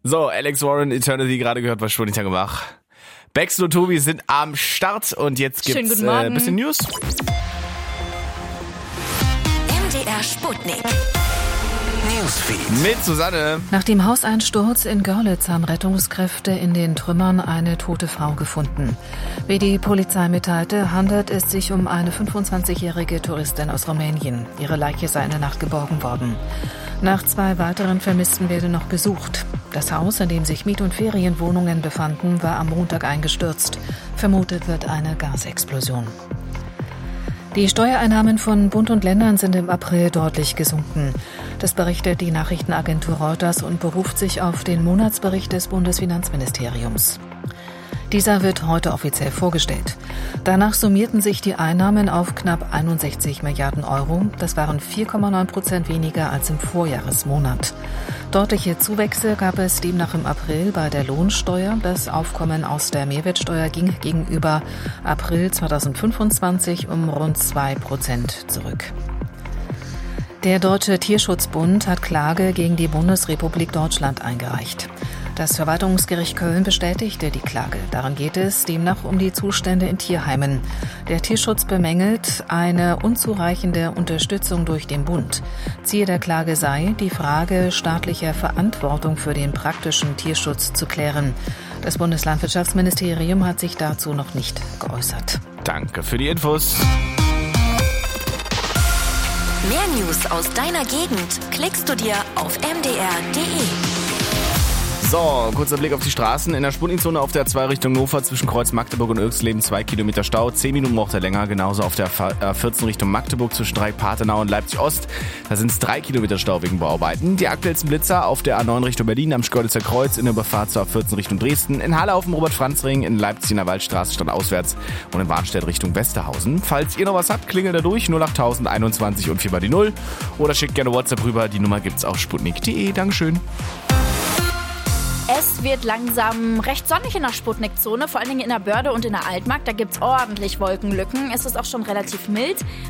So, Alex Warren, Eternity, gerade gehört bei Sputnik gemacht. Bex und Tobi sind am Start und jetzt gibt's ein bisschen News. MDR Sputnik. Mit Susanne. Nach dem Hauseinsturz in Görlitz haben Rettungskräfte in den Trümmern eine tote Frau gefunden. Wie die Polizei mitteilte, handelt es sich um eine 25-jährige Touristin aus Rumänien. Ihre Leiche sei in der Nacht geborgen worden. Nach 2 weiteren Vermissten werde noch gesucht. Das Haus, in dem sich Miet- und Ferienwohnungen befanden, war am Montag eingestürzt. Vermutet wird eine Gasexplosion. Die Steuereinnahmen von Bund und Ländern sind im April deutlich gesunken. Das berichtet die Nachrichtenagentur Reuters und beruft sich auf den Monatsbericht des Bundesfinanzministeriums. Dieser wird heute offiziell vorgestellt. Danach summierten sich die Einnahmen auf knapp 61 Milliarden Euro. Das waren 4,9% weniger als im Vorjahresmonat. Deutliche Zuwächse gab es demnach im April bei der Lohnsteuer. Das Aufkommen aus der Mehrwertsteuer ging gegenüber April 2025 um rund 2% zurück. Der Deutsche Tierschutzbund hat Klage gegen die Bundesrepublik Deutschland eingereicht. Das Verwaltungsgericht Köln bestätigte die Klage. Darin geht es demnach um die Zustände in Tierheimen. Der Tierschutz bemängelt eine unzureichende Unterstützung durch den Bund. Ziel der Klage sei, die Frage staatlicher Verantwortung für den praktischen Tierschutz zu klären. Das Bundeslandwirtschaftsministerium hat sich dazu noch nicht geäußert. Danke für die Infos. Mehr News aus deiner Gegend klickst du dir auf mdr.de. So, kurzer Blick auf die Straßen. In der Sputnikzone auf der 2 Richtung Hannover zwischen Kreuz Magdeburg und Oelxleben 2 Kilometer Stau. 10 Minuten braucht er länger. Genauso auf der 14 Richtung Magdeburg zwischen Dreieck-Patenau und Leipzig-Ost. Da sind es 3 Kilometer Stau wegen Bauarbeiten. Die aktuellsten Blitzer auf der A9 Richtung Berlin am Schkeuditzer Kreuz in der Überfahrt zur A14 Richtung Dresden. In Halle auf dem Robert-Franz-Ring, in Leipzig in der Waldstraße stand auswärts und in Warnstedt Richtung Westerhausen. Falls ihr noch was habt, klingelt da durch 08021 und 4 mal die 0. Oder schickt gerne WhatsApp rüber. Die Nummer gibt's auf sputnik.de. Dankeschön. Es wird langsam recht sonnig in der Sputnikzone, vor allen Dingen in der Börde und in der Altmark. Da gibt's ordentlich Wolkenlücken. Es ist auch schon relativ mild.